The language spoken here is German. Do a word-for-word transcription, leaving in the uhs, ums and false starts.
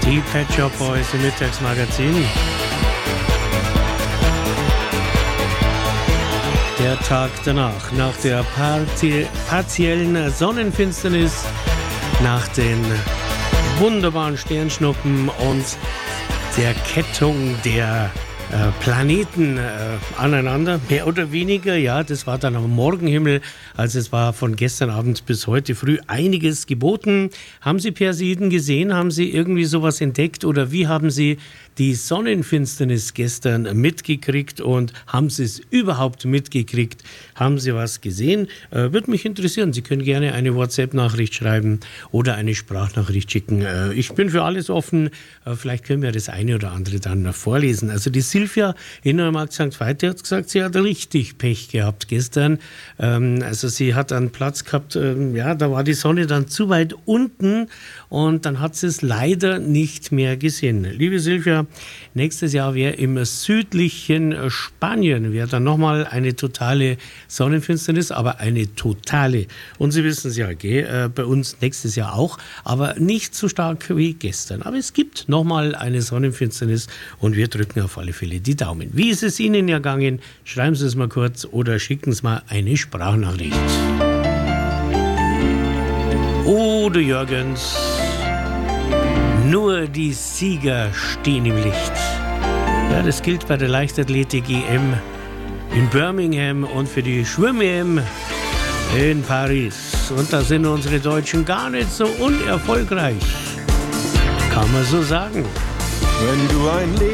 Die Pet Shop Boys im Mittagsmagazin. Der Tag danach, nach der parti- partiellen Sonnenfinsternis, nach den wunderbaren Sternschnuppen und der Kettung der äh, Planeten äh, aneinander, mehr oder weniger. Ja, das war dann am Morgenhimmel, also es war von gestern Abend bis heute früh einiges geboten. Haben Sie Persiden gesehen? Haben Sie irgendwie sowas entdeckt? Oder wie haben Sie die Sonnenfinsternis gestern mitgekriegt und haben Sie es überhaupt mitgekriegt? Haben Sie was gesehen? Äh, würde mich interessieren. Sie können gerne eine WhatsApp-Nachricht schreiben oder eine Sprachnachricht schicken. Äh, ich bin für alles offen. Äh, vielleicht können wir das eine oder andere dann vorlesen. Also die Silvia in Neumarkt Sankt Veit hat gesagt, sie hat richtig Pech gehabt gestern. Ähm, also sie hat einen Platz gehabt, ähm, ja, da war die Sonne dann zu weit unten und dann hat sie es leider nicht mehr gesehen. Liebe Silvia, nächstes Jahr wäre im südlichen Spanien, wäre dann nochmal eine totale Sonnenfinsternis, aber eine totale. Und Sie wissen es ja, gell, äh, bei uns nächstes Jahr auch, aber nicht so stark wie gestern. Aber es gibt nochmal eine Sonnenfinsternis und wir drücken auf alle Fälle die Daumen. Wie ist es Ihnen ergangen? Schreiben Sie es mal kurz oder schicken Sie mal eine Sprachnachricht. Oh, du Jürgens. Nur die Sieger stehen im Licht. Ja, das gilt bei der Leichtathletik-E M in Birmingham und für die Schwimm-E M in Paris. Und da sind unsere Deutschen gar nicht so unerfolgreich. Kann man so sagen. Wenn du ein